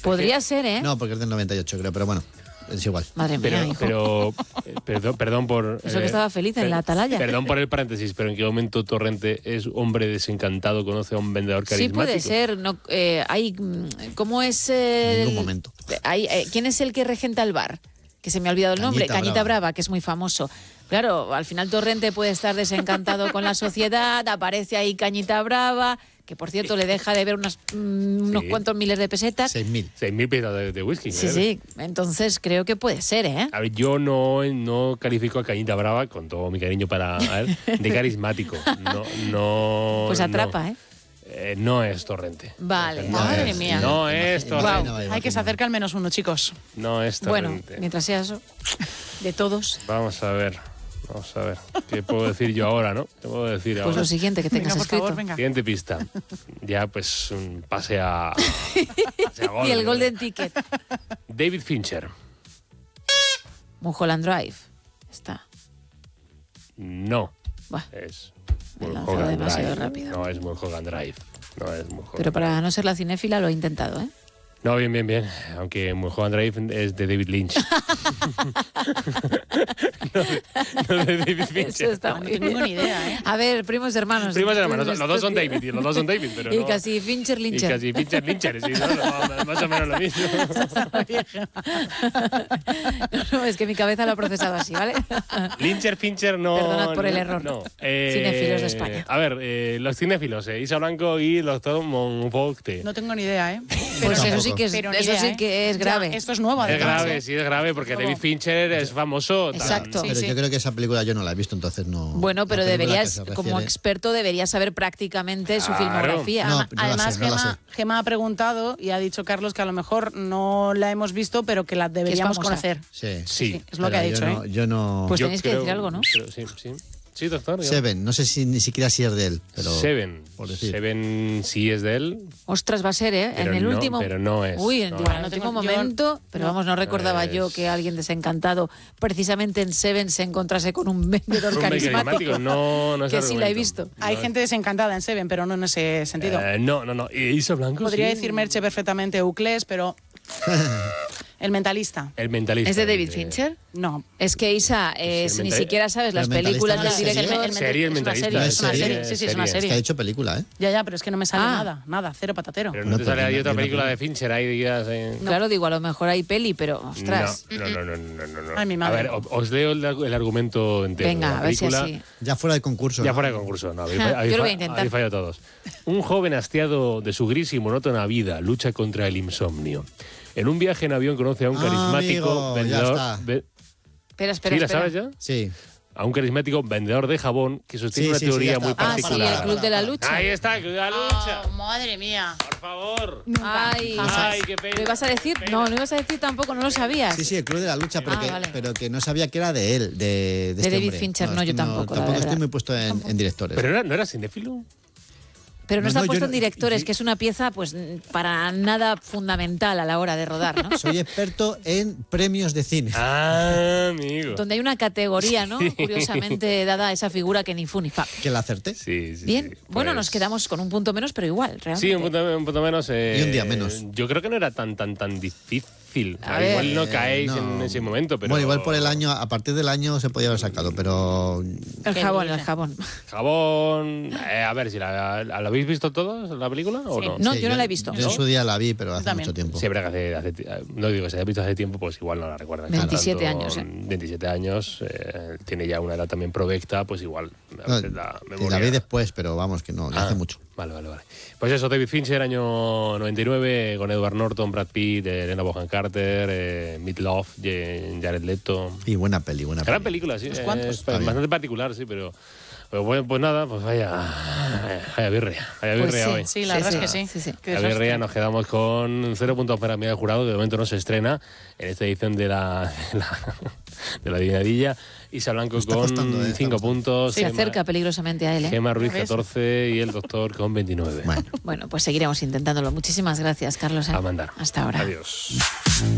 Podría ser, ¿eh? No, porque es del 98, creo, pero bueno, es igual. Madre mía, hijo. Perdón por... Eso que estaba feliz en la atalaya. Perdón por el paréntesis, pero ¿en qué momento Torrente es hombre desencantado, conoce a un vendedor carismático? Sí, puede ser. No, ¿cómo es? En ningún momento. ¿Quién es el que regenta el bar? Que se me ha olvidado el nombre. Cañita Brava, Brava, que es muy famoso. Claro, al final Torrente puede estar desencantado con la sociedad, aparece ahí Cañita Brava, que por cierto le deja de ver unos cuantos miles de pesetas. 6.000. 6.000 pesetas de whisky. Sí, sí. Entonces creo que puede ser, ¿eh? A ver, yo no califico a Cañita Brava, con todo mi cariño para él, de carismático. No. Pues atrapa, ¿eh? No es Torrente. Vale. Madre mía. No es Torrente. Guau. Hay que se acerca al menos uno, chicos. No es Bueno, Torrente. mientras sea eso, de todos. Vamos a ver. ¿Qué puedo decir yo ahora, no? ¿Qué puedo decir Pues ahora? lo siguiente que tengas Venga, por escrito. favor, venga. Siguiente pista. Ya, pues, pase a gol. Y el Golden Ticket. David Fincher. Mulholland Drive. Está. No. Buah, Es me he lanzado Mulholland demasiado Drive. rápido. No es Mulholland Drive. Pero para no ser la cinéfila lo he intentado, ¿eh? No, bien. Aunque Mulholland Drive es de David Lynch. no de David Fincher. Eso está No muy tengo bien. ni idea, ¿eh? A ver, primos hermanos. Primos hermanos, los dos son David, pero Y no. casi Fincher Y Lyncher. casi Fincher Lyncher, sí, ¿no? Más o menos lo mismo. No, es que mi cabeza lo ha procesado así, ¿vale? Lyncher, Fincher, no. Perdonad por el error. No. Cinéfilos de España. A ver, los cinéfilos, Isa Blanco y el doctor Monforte. No tengo ni idea, ¿eh? Pues eso sí que es, Pero ni eso idea, sí ¿eh? que es grave. Ya, esto es nuevo, Es además. grave, ¿eh? sí, es grave, porque Luego. David Fincher es famoso. Exacto. Sí, Pero sí. yo creo que esa película yo no la he visto, entonces no. Bueno, pero la película deberías, que se como refiere- experto, deberías saber prácticamente su Claro. filmografía. No, la Además, sé, no la sé. Gemma ha preguntado y ha dicho Carlos que a lo mejor no la hemos visto, pero que la deberíamos famosa. conocer. Sí. Sí. Es lo que ha Pero dicho, yo no, ¿eh? yo no. Pues Yo tenéis que decir algo, ¿no? Sí. Sí, doctor. dígame. Seven, no sé si ni siquiera si es de él, pero. Seven. por decir. Seven sí es de él. Ostras, va a ser, ¿eh? Pero en el no, último. pero no es. Uy, en No el es. último Yo- momento. Pero no. vamos, no recordaba Es- yo que alguien desencantado precisamente en Seven se encontrase con un vendedor Hombre, carismático. No es Que sí la he argumento. visto. Hay No gente desencantada en Seven, pero no en ese sentido. No. ¿Y Isa Blanco? Podría sí. decir Merche perfectamente Euclés, pero... El mentalista. El mentalista. ¿Es de David Fincher? No. Es que, Isa, si ni siquiera sabes las ¿El películas Mentalista del es director. Serie, el es una mentalista. serie, es una ¿Es serie. serie? Sí, sí, es una Serie. Es que ha serie. hecho película, ¿eh? Ya, pero es que no me sale Ah. nada, cero patatero. Pero no, No, te sale pero ahí yo otra no- película de Fincher, ahí digas... Claro, digo, a lo mejor hay peli, pero ostras. No. Ay, mi A madre. ver, os leo el argumento entero. de Venga, la a ver si película. así. Ya fuera del concurso. Ya ¿no? fuera de concurso, no, Yo lo voy a intentar. habéis fallado todos. Un joven hastiado de su gris y monótona vida lucha contra el insomnio. En un viaje en avión conoce a un carismático amigo, ya vendedor... está. Espera. ¿Sí la sabes ya? Sí. A un carismático vendedor de jabón que sostiene Sí, una sí, sí, teoría ya muy está. Ah, sí, particular. el Club de la Lucha. Ahí está, el Club de la Lucha. Oh, madre mía. Por favor. Ay, Ay, qué pena. ¿lo ibas a decir? No, no ibas a decir tampoco, no lo sabías. Sí, el Club de la Lucha, pero, Ah, vale. pero que no sabía que era de él, de este David hombre. Fincher, no, es yo que tampoco, la Tampoco verdad. estoy muy puesto en directores. ¿Pero no era cinéfilo? Pero no No, está no, yo puesto no- en directores, yo- que es una pieza pues para nada fundamental a la hora de rodar, ¿no? Soy experto en premios de cine. Ah, amigo. Donde hay una categoría, ¿no? Curiosamente dada esa figura que ni fu ni fa. Que la acerté. Sí. Bien, bueno, pues- nos quedamos con un punto menos, pero igual, realmente. Sí, un punto menos. Y un día menos. Yo creo que no era tan difícil. A ver. Igual no caéis no. en ese momento, pero... Bueno, igual por el año, a partir del año se podía haber sacado, pero El Qué jabón, vida. el jabón. Jabón... a ver, si ¿la habéis visto todos, la película, o Sí. no? No, sí, yo no la he visto. Yo en su día la vi, pero hace también. mucho tiempo. Siempre que no digo que se haya visto hace tiempo, pues igual no la recuerdan. 27 años, 27 años, tiene ya una edad también provecta, pues igual a No, veces la y memoria... la vi después, pero vamos, que no, ya hace mucho. Vale. Pues eso, David Fincher, año 99, con Edward Norton, Brad Pitt, Helena Bonham Carter, Meatloaf, Jared Leto. Y buena peli, buena Gran peli. película, sí. cuantos. Es Está bien. bastante particular, sí, pero bueno, pues nada, pues vaya birria. Vaya Pues birria sí, hoy. Sí, la verdad es que sí. Qué La desastre. birria, nos quedamos con 0 puntos para Miguel Jurado, que de momento no se estrena en esta edición de la adivinadilla. Isa Blanco Está con costando, está 5 costando. puntos. Se acerca peligrosamente a él, ¿eh? Gemma Ruiz ¿Ves? 14 y el doctor con 29. Bueno. Bueno, pues seguiremos intentándolo. Muchísimas gracias, Carlos. A mandar. Hasta ahora. Adiós.